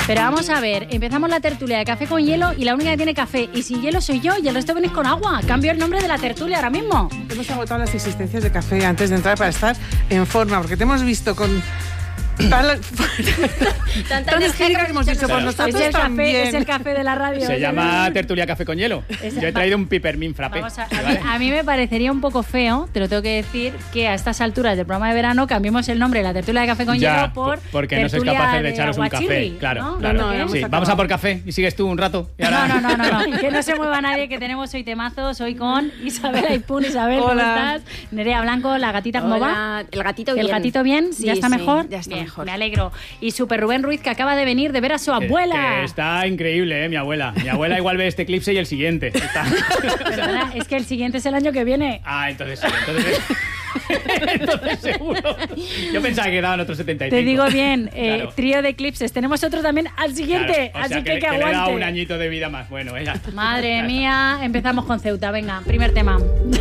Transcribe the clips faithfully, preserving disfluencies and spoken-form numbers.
Pero vamos a ver, empezamos la tertulia de café con hielo y la única que tiene café y sin hielo soy yo y el resto venís con agua. Cambio el nombre de la tertulia ahora mismo. Hemos agotado las existencias de café antes de entrar para estar en forma, porque te hemos visto con... Tan, tan esférica que hemos dicho, pues nosotros es el también. Café, es el café de la radio. Se llama tertulia café con hielo. Esa, Yo he traído un peppermint frappé. A, a, mí, a mí me parecería un poco feo, te lo tengo que decir, que a estas alturas del programa de verano cambiemos el nombre de la tertulia de café con ya, hielo por porque no sois capaces de echaros un café. Claro, ¿no? claro. No, no, sí. vamos, vamos a por café y sigues tú un rato. Y ahora... No, no, no, no, no. Que no se mueva nadie, que tenemos hoy temazos. Hoy con Isabel Aipún. Isabel, ¿cómo estás? Nerea Blanco, la gatita, ¿cómo Hola. va? El gatito bien. ¿El gatito bien? Sí, ¿Ya está sí, mejor? Ya está bien, mejor. Me alegro. Y Super Rubén Ruiz, que acaba de venir de ver a su abuela. Que, que está increíble, ¿eh? Mi abuela. Mi abuela igual ve este eclipse y el siguiente. Está... Perdona, es que el siguiente es el año que viene. Ah, entonces sí, entonces... entonces seguro. Yo pensaba que daban otros setenta y cinco. Te digo bien, eh, claro. Trío de eclipses. Tenemos otro también al siguiente, Claro, o sea, así que, que, que, que aguante. le da un añito de vida más. Bueno, ella. Madre mía, empezamos con Ceuta. Venga, primer tema.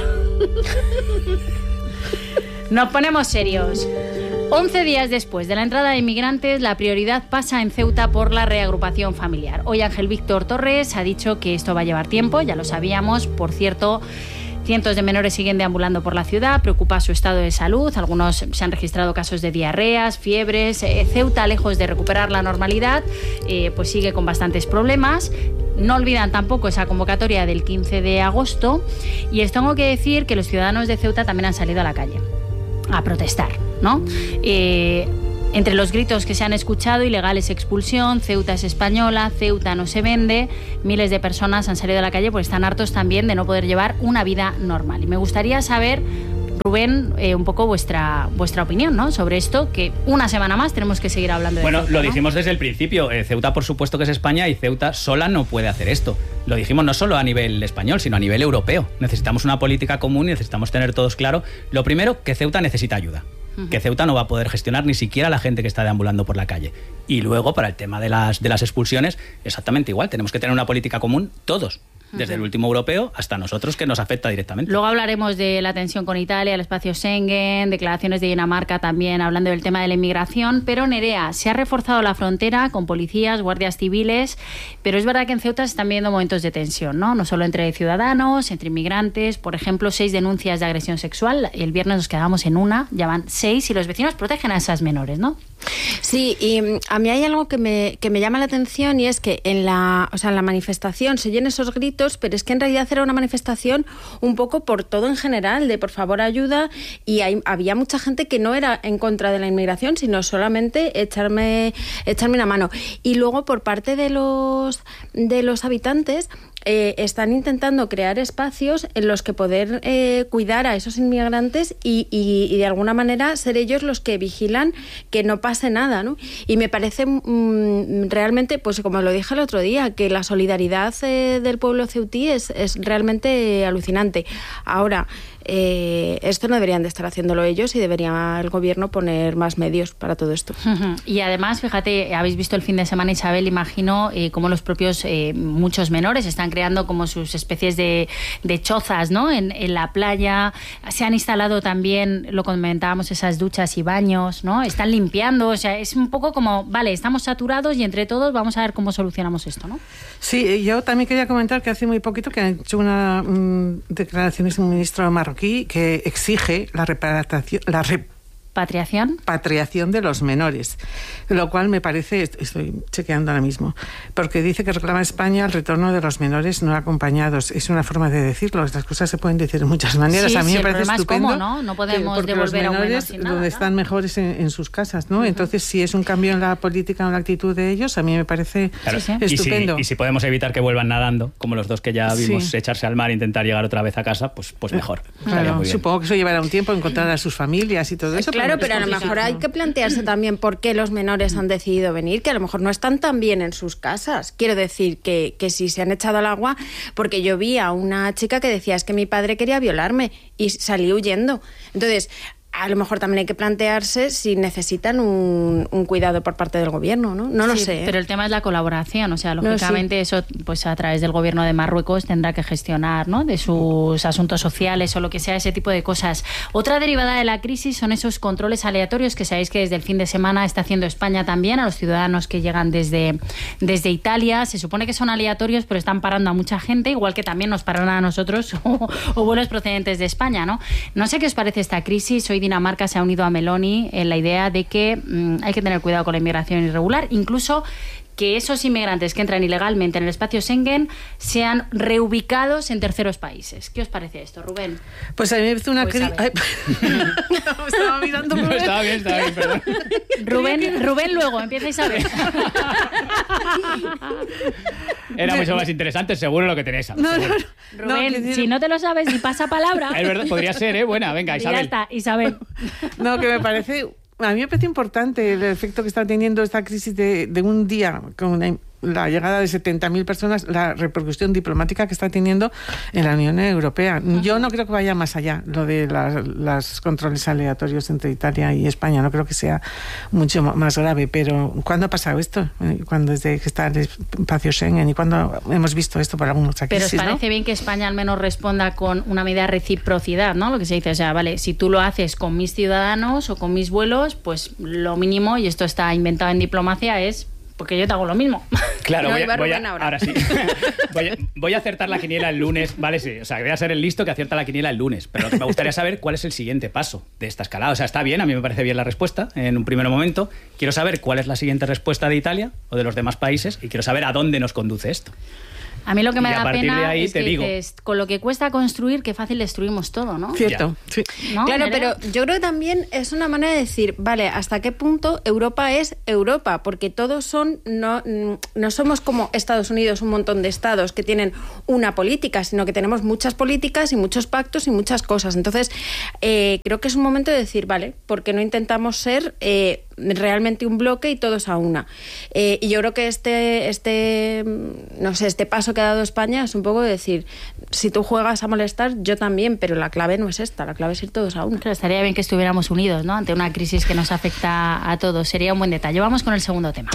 Nos ponemos serios. once días después de la entrada de inmigrantes, la prioridad pasa en Ceuta por la reagrupación familiar. Hoy Ángel Víctor Torres ha dicho que esto va a llevar tiempo, ya lo sabíamos. Por cierto, cientos de menores siguen deambulando por la ciudad, preocupa su estado de salud, algunos se han registrado casos de diarreas, fiebres. Eh, Ceuta, lejos de recuperar la normalidad, eh, pues sigue con bastantes problemas. No olvidan tampoco esa convocatoria del quince de agosto y les tengo que decir que los ciudadanos de Ceuta también han salido a la calle a protestar, ¿no? Eh, entre los gritos que se han escuchado, ilegal es expulsión, Ceuta es española, Ceuta no se vende, miles de personas han salido a la calle porque están hartos también de no poder llevar una vida normal. Y me gustaría saber, Rubén, eh, un poco vuestra vuestra opinión, ¿no?, sobre esto, que una semana más tenemos que seguir hablando de Bueno, Ceuta, lo ¿no? dijimos desde el principio. Eh, Ceuta, por supuesto que es España y Ceuta sola no puede hacer esto. Lo dijimos no solo a nivel español, sino a nivel europeo. Necesitamos una política común y necesitamos tener todos claro. Lo primero, que Ceuta necesita ayuda. Uh-huh. Que Ceuta no va a poder gestionar ni siquiera la gente que está deambulando por la calle. Y luego, para el tema de las, de las expulsiones, exactamente igual. Tenemos que tener una política común todos. Desde el último europeo hasta nosotros, que nos afecta directamente. Luego hablaremos de la tensión con Italia, el espacio Schengen, declaraciones de Dinamarca también hablando del tema de la inmigración. Pero, Nerea, se ha reforzado la frontera con policías, guardias civiles, pero es verdad que en Ceuta se están viendo momentos de tensión, ¿no? No solo entre ciudadanos, entre inmigrantes. Por ejemplo, seis denuncias de agresión sexual. El viernes nos quedamos en una, ya van seis, y los vecinos protegen a esas menores, ¿no? Sí, y a mí hay algo que me, que me llama la atención y es que en la, o sea, en la manifestación se oyen esos gritos, pero es que en realidad era una manifestación un poco por todo en general, de por favor ayuda, y hay, había mucha gente que no era en contra de la inmigración, sino solamente echarme, echarme una mano. Y luego por parte de los, de los habitantes, Eh, están intentando crear espacios en los que poder eh, cuidar a esos inmigrantes y, y, y de alguna manera ser ellos los que vigilan que no pase nada, ¿no? Y me parece mmm, realmente, pues como lo dije el otro día, que la solidaridad eh, del pueblo ceutí es, es realmente alucinante. Ahora, eh, esto no deberían de estar haciéndolo ellos y debería el gobierno poner más medios para todo esto. Y además, fíjate, habéis visto el fin de semana, Isabel, imagino, eh, cómo los propios, eh, muchos menores están creando como sus especies de, de chozas, ¿no?, en, en la playa. Se han instalado también, lo comentábamos, esas duchas y baños, ¿no? Están limpiando, o sea, es un poco como, vale, estamos saturados y entre todos vamos a ver cómo solucionamos esto, ¿no? Sí, yo también quería comentar que hace muy poquito que han hecho una um, declaraciones un ministro marroquí que exige la reparación, la rep ¿Patriación? Patriación de los menores, lo cual me parece, estoy chequeando ahora mismo, porque dice que reclama España el retorno de los menores no acompañados. Es una forma de decirlo, las cosas se pueden decir de muchas maneras. Sí, a mí sí, me parece estupendo. Cómo, ¿no? No podemos porque devolver los menores a un menor sin nada, donde ¿no? están mejores en, en sus casas, ¿no? Uh-huh. Entonces, si es un cambio en la política o en la actitud de ellos, a mí me parece claro. sí, sí. estupendo. Y si, y si podemos evitar que vuelvan nadando, como los dos que ya vimos sí. echarse al mar e intentar llegar otra vez a casa, pues, pues mejor. Claro, muy bien. Supongo que eso llevará un tiempo encontrar a sus familias y todo eso. Claro, pero, pero a lo mejor hay que plantearse también por qué los menores han decidido venir, que a lo mejor no están tan bien en sus casas. Quiero decir que, que si se han echado al agua, porque yo vi a una chica que decía, es que mi padre quería violarme y salí huyendo. Entonces, a lo mejor también hay que plantearse si necesitan un, un cuidado por parte del gobierno, ¿no? No lo sí, sé. ¿eh? Pero el tema es la colaboración, o sea, lógicamente no, sí. eso pues a través del gobierno de Marruecos tendrá que gestionar, ¿no? De sus asuntos sociales o lo que sea, ese tipo de cosas. Otra derivada de la crisis son esos controles aleatorios que sabéis que desde el fin de semana está haciendo España también a los ciudadanos que llegan desde, desde Italia. Se supone que son aleatorios, pero están parando a mucha gente, igual que también nos paran a nosotros o, o vuelos procedentes de España, ¿no? No sé qué os parece esta crisis. Hoy Dinamarca se ha unido a Meloni en la idea de que mmm, hay que tener cuidado con la inmigración irregular, incluso que esos inmigrantes que entran ilegalmente en el espacio Schengen sean reubicados en terceros países. ¿Qué os parece esto, Rubén? Pues a mí me parece una Pues crisis... no, estaba mirando no, estaba bien, estaba bien, perdón. Rubén, Rubén luego, empieza Isabel. Era mucho más interesante, seguro, lo que tenéis. No, no, no. Rubén, no, decir... si no te lo sabes, ni pasa palabra. Es verdad, podría ser, ¿eh? Buena, venga, Isabel. Y ya está, Isabel. No, que me parece... A mí me parece importante el efecto que está teniendo esta crisis de, de un día con una, la llegada de setenta mil personas, la repercusión diplomática que está teniendo en la Unión Europea. Uh-huh. Yo no creo que vaya más allá lo de las, las controles aleatorios entre Italia y España. No creo que sea mucho más grave. Pero ¿cuándo ha pasado esto? ¿Cuándo desde que está el espacio Schengen? ¿Y cuándo hemos visto esto por alguna otra crisis? Pero os parece, ¿no?, bien que España al menos responda con una medida de reciprocidad, ¿no? Lo que se dice, o sea, vale, si tú lo haces con mis ciudadanos o con mis vuelos, pues lo mínimo, y esto está inventado en diplomacia, es porque yo te hago lo mismo. Claro, no, voy, a, voy a, ahora. ahora sí. voy, a, voy a acertar la quiniela el lunes, vale, sí. O sea, voy a ser el listo que acierta la quiniela el lunes. Pero lo que me gustaría saber cuál es el siguiente paso de esta escalada. O sea, está bien, a mí me parece bien la respuesta en un primer momento. Quiero saber cuál es la siguiente respuesta de Italia o de los demás países y quiero saber a dónde nos conduce esto. A mí lo que me y da pena es que digo, dices, con lo que cuesta construir, qué fácil destruimos todo, ¿no? Cierto, sí. ¿No, claro, Nerea? pero yo creo que también es una manera de decir, vale, ¿hasta qué punto Europa es Europa? Porque todos son, no, no somos como Estados Unidos, un montón de estados que tienen una política, sino que tenemos muchas políticas y muchos pactos y muchas cosas. Entonces, eh, creo que es un momento de decir, vale, ¿por qué no intentamos ser eh, realmente un bloque y todos a una? Eh, y yo creo que este, este, no sé, este paso que ha dado España es un poco de decir, si tú juegas a molestar, yo también, pero la clave no es esta, la clave es ir todos a una. Claro, estaría bien que estuviéramos unidos, ¿no?, ante una crisis que nos afecta a todos. Sería un buen detalle. Vamos con el segundo tema.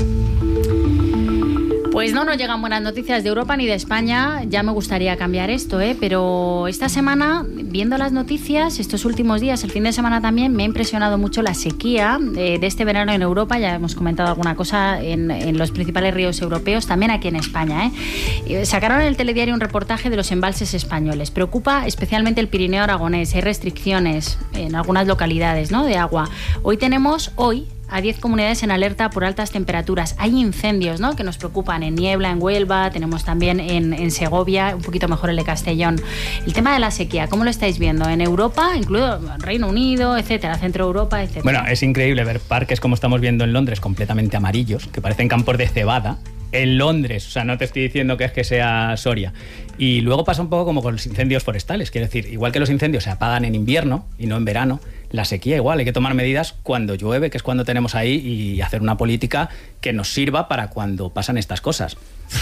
Pues no nos llegan buenas noticias de Europa ni de España. Ya me gustaría cambiar esto, ¿eh? Pero esta semana, viendo las noticias, estos últimos días, el fin de semana también, me ha impresionado mucho la sequía de, de este verano en Europa. Ya hemos comentado alguna cosa en, en los principales ríos europeos, también aquí en España, ¿eh? Sacaron en el telediario un reportaje de los embalses españoles. Preocupa especialmente el Pirineo aragonés. Hay restricciones en algunas localidades, ¿no?, de agua. Hoy tenemos, hoy, a diez comunidades en alerta por altas temperaturas. Hay incendios, ¿no?, que nos preocupan en Niebla, en Huelva, tenemos también en, en Segovia, un poquito mejor el de Castellón. El tema de la sequía, ¿cómo lo estáis viendo? En Europa, incluido Reino Unido, etcétera, Centro Europa, etcétera. Bueno, es increíble ver parques como estamos viendo en Londres, completamente amarillos, que parecen campos de cebada. En Londres, o sea, no te estoy diciendo que es que sea Soria. Y luego pasa un poco como con los incendios forestales, quiero decir, igual que los incendios se apagan en invierno y no en verano, la sequía igual, hay que tomar medidas cuando llueve, que es cuando tenemos ahí, y hacer una política que nos sirva para cuando pasan estas cosas.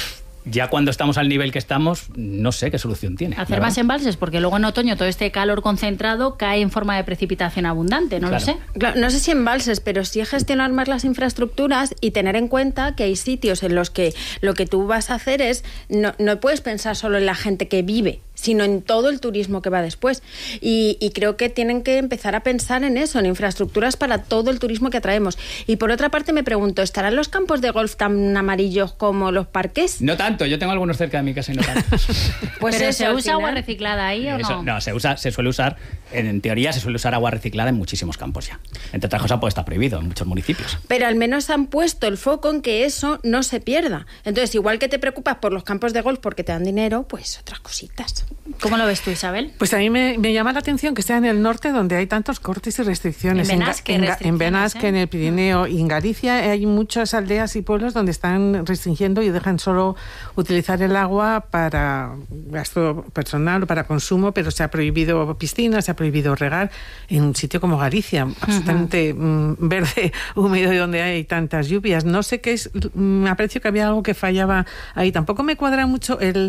Ya cuando estamos al nivel que estamos, no sé qué solución tiene. Hacer más embalses, porque luego en otoño todo este calor concentrado cae en forma de precipitación abundante, no claro. lo sé. Claro, no sé si embalses, pero sí gestionar más las infraestructuras y tener en cuenta que hay sitios en los que lo que tú vas a hacer es, no, no puedes pensar solo en la gente que vive, sino en todo el turismo que va después. Y, y creo que tienen que empezar a pensar en eso, en infraestructuras para todo el turismo que atraemos. Y por otra parte me pregunto, ¿estarán los campos de golf tan amarillos como los parques? No tanto, yo tengo algunos cerca de mi casa y no tanto. Pues ¿Pero eso, se al usa final... agua reciclada ahí o Eso, no? no, se usa, se suele usar, en, en teoría se suele usar agua reciclada en muchísimos campos ya. Entre otras cosas, pues está prohibido en muchos municipios. Pero al menos han puesto el foco en que eso no se pierda. Entonces, igual que te preocupas por los campos de golf porque te dan dinero, pues otras cositas. ¿Cómo lo ves tú, Isabel? Pues a mí me, me llama la atención que sea en el norte donde hay tantos cortes y restricciones. En Benasque, en, Ga- en, Ga- restricciones, en Benasque, ¿eh? en el Pirineo y en Galicia hay muchas aldeas y pueblos donde están restringiendo y dejan solo utilizar el agua para gasto personal o para consumo, pero se ha prohibido piscinas, se ha prohibido regar en un sitio como Galicia, absolutamente uh-huh. mm, verde, húmedo y donde hay tantas lluvias. No sé qué es, me ha parecido que había algo que fallaba ahí. Tampoco me cuadra mucho el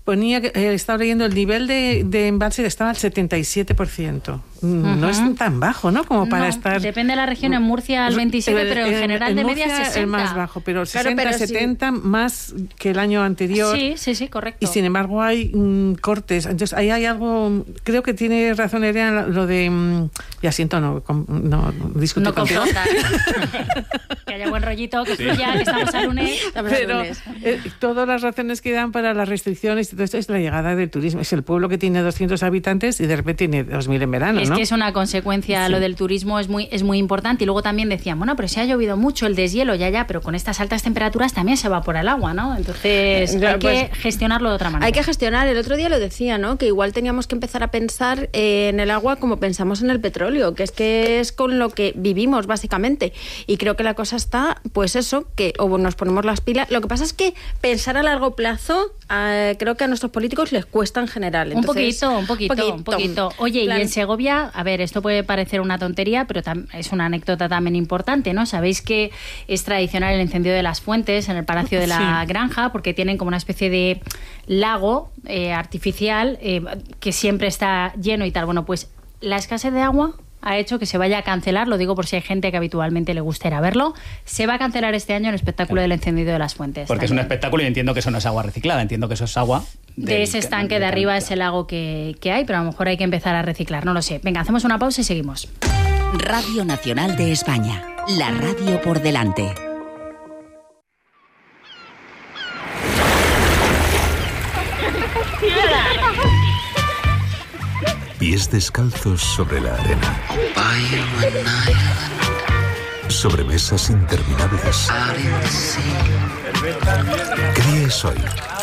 ponía que eh, estaba leyendo el nivel de, de embalse estaba al setenta y siete por ciento. Uh-huh. No es tan bajo, ¿no? Como para no, estar... Depende de la región, en Murcia al veintisiete, eh, pero en general en de Murcia media sesenta. Es más bajo, pero claro, sesenta, pero setenta sí. más que el año anterior. Sí, sí, sí, correcto. Y sin embargo hay mm, cortes. Entonces ahí hay algo, creo que tiene razón Nerea, lo de, mm, ya siento no, no discutir no contigo. confrontar. Que haya buen rollito, que fluya, que estamos al lunes. Pero eh, todas las razones que dan para las restricciones y todo esto es la llegada del turismo. Es el pueblo que tiene doscientos habitantes y de repente tiene dos mil en verano, Es ¿no? que es una consecuencia, sí. Lo del turismo es muy, es muy importante. Y luego también decían, bueno, pero si ha llovido mucho, el deshielo, ya, ya, pero con estas altas temperaturas también se evapora el agua, ¿no? Entonces claro, hay pues, que gestionarlo de otra manera. Hay que gestionar. El otro día lo decía, ¿no? Que igual teníamos que empezar a pensar eh, en el agua como pensamos en el petróleo, que es que es con lo que vivimos, básicamente. Y creo que la cosa está, pues eso, que o nos ponemos las pilas. Lo que pasa es que pensar a largo plazo, eh, creo que a nuestros políticos les cuesta en general. Entonces, un poquito, un poquito, poquito, un poquito. Oye, claro. Y en Segovia, a ver, esto puede parecer una tontería, pero es una anécdota también importante, ¿no? Sabéis que es tradicional el encendido de las fuentes en el Palacio de la sí. Granja, porque tienen como una especie de lago eh, artificial eh, que siempre está lleno y tal. Bueno, pues la escasez de agua ha hecho que se vaya a cancelar, lo digo por si hay gente que habitualmente le gusta ir a verlo, se va a cancelar este año el espectáculo del encendido de las fuentes. Porque también. Es un espectáculo y entiendo que eso no es agua reciclada, entiendo que eso es agua... De ese estanque de arriba es el lago que, que hay, pero a lo mejor hay que empezar a reciclar, no lo sé. Venga, hacemos una pausa y seguimos. Radio Nacional de España, la radio por delante. Pies descalzos sobre la arena. Sobre mesas interminables. ¿Qué día es hoy?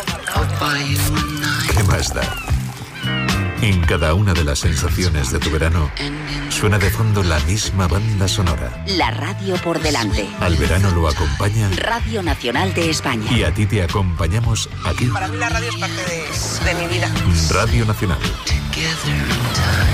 ¿Qué más da? En cada una de las sensaciones de tu verano suena de fondo la misma banda sonora. La radio por delante. Al verano lo acompaña Radio Nacional de España. Y a ti te acompañamos aquí. Para mí la radio es parte de, de mi vida. Radio Nacional.